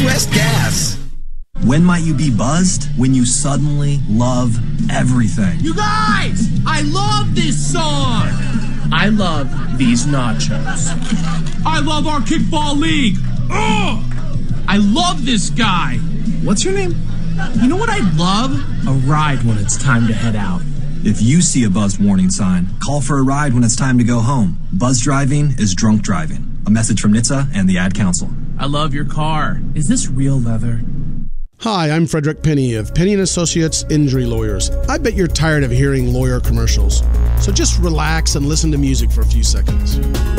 Northwest Gas. When might you be buzzed? When you suddenly love everything. You guys, I love this song. I love these nachos. I love our kickball league. Ugh! I love this guy. What's your name? You know what I love? A ride when it's time to head out. If you see a buzzed warning sign, call for a ride when it's time to go home. Buzz driving is drunk driving. A message from NHTSA and the Ad Council. I love your car. Is this real leather? Hi, I'm Frederick Penny of Penny & Associates Injury Lawyers. I bet you're tired of hearing lawyer commercials. So just relax and listen to music for a few seconds.